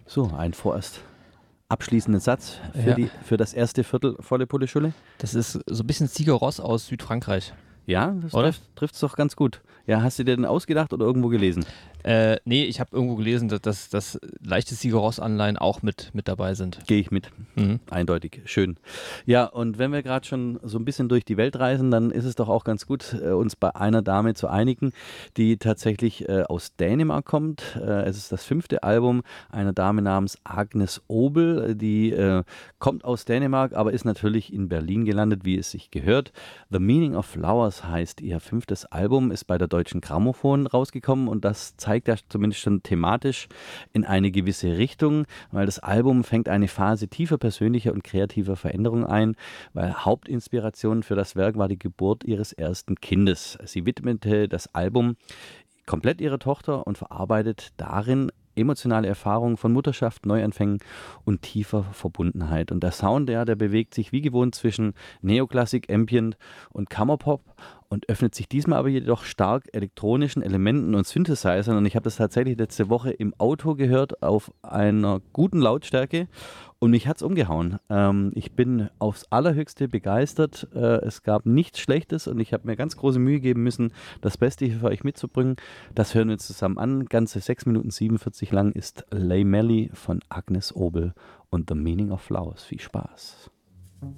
So, ein vorerst abschließenden Satz Ja. für das erste Viertel volle Pulle Schulle. Das ist so ein bisschen Sigur Rós aus Südfrankreich. Ja, das Oder? trifft es doch ganz gut. Ja, hast du dir denn ausgedacht oder irgendwo gelesen? Nee, ich habe irgendwo gelesen, dass leichte Sigur Rós-Anleihen auch mit dabei sind. Gehe ich mit. Mhm. Eindeutig. Schön. Ja, und wenn wir gerade schon so ein bisschen durch die Welt reisen, dann ist es doch auch ganz gut, uns bei einer Dame zu einigen, die tatsächlich aus Dänemark kommt. Es ist das 5. Album einer Dame namens Agnes Obel. Die kommt aus Dänemark, aber ist natürlich in Berlin gelandet, wie es sich gehört. The Meaning of Flowers heißt ihr 5. Album, ist bei der Deutschen Grammophon rausgekommen und das zeigt ja zumindest schon thematisch in eine gewisse Richtung, weil das Album fängt eine Phase tiefer persönlicher und kreativer Veränderung ein, weil Hauptinspiration für das Werk war die Geburt ihres ersten Kindes. Sie widmete das Album komplett ihrer Tochter und verarbeitet darin emotionale Erfahrungen von Mutterschaft, Neuanfängen und tiefer Verbundenheit. Und der Sound, der bewegt sich wie gewohnt zwischen Neoklassik, Ambient und Kammerpop und öffnet sich diesmal aber jedoch stark elektronischen Elementen und Synthesizern. Und ich habe das tatsächlich letzte Woche im Auto gehört auf einer guten Lautstärke und mich hat es umgehauen. Ich bin aufs Allerhöchste begeistert. Es gab nichts Schlechtes und ich habe mir ganz große Mühe geben müssen, das Beste hier für euch mitzubringen. Das hören wir uns zusammen an. Ganze 6 Minuten 47 lang ist Lay Melly von Agnes Obel und The Meaning of Flowers. Viel Spaß.